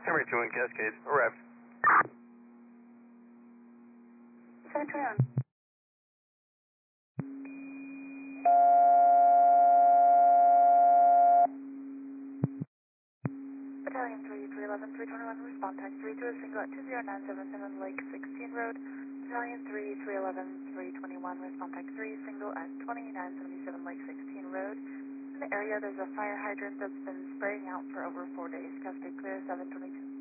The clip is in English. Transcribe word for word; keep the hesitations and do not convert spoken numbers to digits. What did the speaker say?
Number two in Cascade, arrived. seven twenty-one. Battalion three, three eleven, three twenty-one, respond type three to a single at two zero nine seven seven Lake sixteen Road. Battalion three, three eleven, three twenty-one, respond type three, single at twenty-nine seventy-seven Lake sixteen Road. In the area, there's a fire hydrant that's been spraying out for over four days. Cascade clear, seven twenty-two.